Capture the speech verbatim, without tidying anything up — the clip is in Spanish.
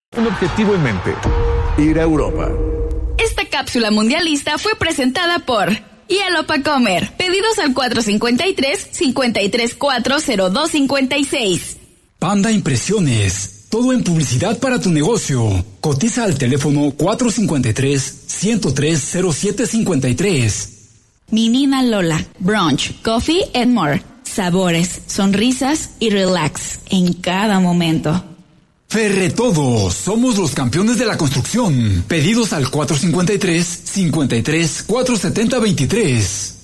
Un objetivo en mente: ir a Europa. Esta cápsula mundialista fue presentada por Hielo pa' Comer. Pedidos al cuatro cinco tres, cinco tres cuatro, cero dos cinco seis. Panda Impresiones. Todo en publicidad para tu negocio. Cotiza al teléfono cuatro cinco tres, ciento tres, cero siete cinco tres. Menina Lola. Brunch, coffee and more. Sabores, sonrisas y relax en cada momento. Ferretodo, somos los campeones de la construcción. Pedidos al cuatro cinco tres, cinco tres, cuatro siete cero dos tres.